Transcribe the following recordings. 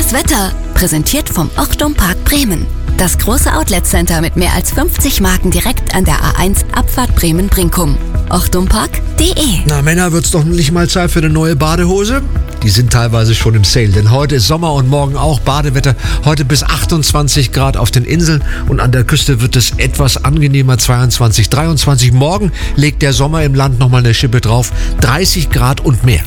Das Wetter, präsentiert vom Ochtum Park Bremen. Das große Outlet-Center mit mehr als 50 Marken direkt an der A1 Abfahrt Bremen-Brinkum. ochtumpark.de. Na Männer, wird's doch nicht mal Zeit für eine neue Badehose? Die sind teilweise schon im Sale, denn heute ist Sommer und morgen auch Badewetter. Heute bis 28 Grad auf den Inseln und an der Küste wird es etwas angenehmer, 22, 23. Morgen legt der Sommer im Land nochmal eine Schippe drauf, 30 Grad und mehr.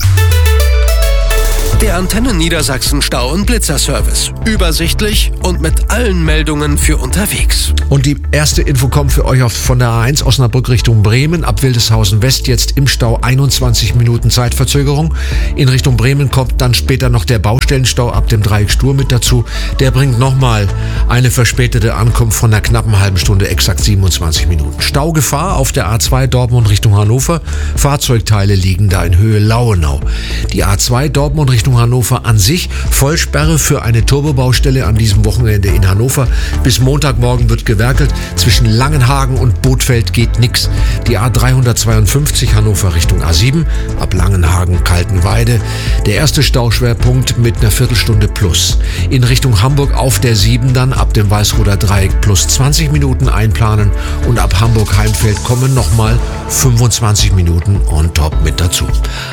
Der Antenne Niedersachsen Stau- und Blitzerservice. Übersichtlich und mit allen Meldungen für unterwegs. Und die erste Info kommt für euch von der A1 Osnabrück Richtung Bremen. Ab Wildeshausen West jetzt im Stau 21 Minuten Zeitverzögerung. In Richtung Bremen kommt dann später noch der Baustellenstau ab dem Dreieck Stur mit dazu. Der bringt nochmal eine verspätete Ankunft von einer knappen halben Stunde, exakt 27 Minuten. Staugefahr auf der A2 Dortmund Richtung Hannover. Fahrzeugteile liegen da in Höhe Lauenau. Die A2 Dortmund Richtung Hannover an sich. Vollsperre für eine Turbobaustelle an diesem Wochenende in Hannover. Bis Montagmorgen wird gewerkelt. Zwischen Langenhagen und Bothfeld geht nichts. Die A352 Hannover Richtung A7. Ab Langenhagen, Kaltenweide. Der erste Stauschwerpunkt mit einer Viertelstunde plus. In Richtung Hamburg auf der 7 dann ab dem Weißruder Dreieck plus 20 Minuten einplanen. Und ab Hamburg-Heimfeld kommen nochmal 25 Minuten on top mit dazu.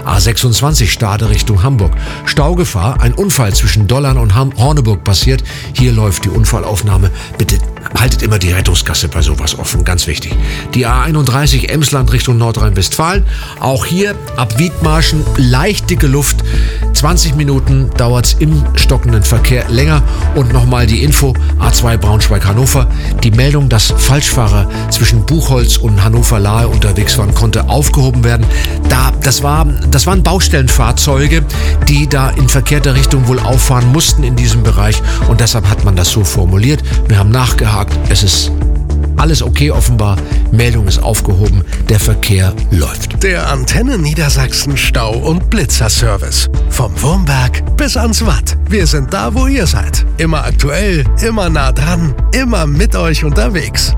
A26 Stade Richtung Hamburg. Staugefahr, ein Unfall zwischen Dollern und Horneburg passiert. Hier läuft die Unfallaufnahme. Bitte haltet immer die Rettungsgasse bei sowas offen, ganz wichtig. Die A31 Emsland Richtung Nordrhein-Westfalen. Auch hier ab Wiedmarschen leicht dicke Luft. 20 Minuten dauert's im stockenden Verkehr länger. Und nochmal die Info, A2 Braunschweig-Hannover. Die Meldung, dass Falschfahrer zwischen Buchholz und Hannover-Lahe unterwegs waren, konnte aufgehoben werden. Das waren Baustellenfahrzeuge, die da in verkehrter Richtung wohl auffahren mussten in diesem Bereich. Und deshalb hat man das so formuliert. Wir haben nachgehakt. Es ist alles okay offenbar. Meldung ist aufgehoben. Der Verkehr läuft. Der Antenne Niedersachsen Stau- und Blitzerservice. Vom Wurmberg bis ans Watt. Wir sind da, wo ihr seid. Immer aktuell, immer nah dran, immer mit euch unterwegs.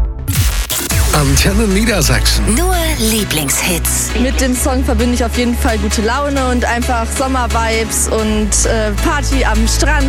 Antenne Niedersachsen. Nur Lieblingshits. Mit dem Song verbinde ich auf jeden Fall gute Laune und einfach Sommervibes und Party am Strand.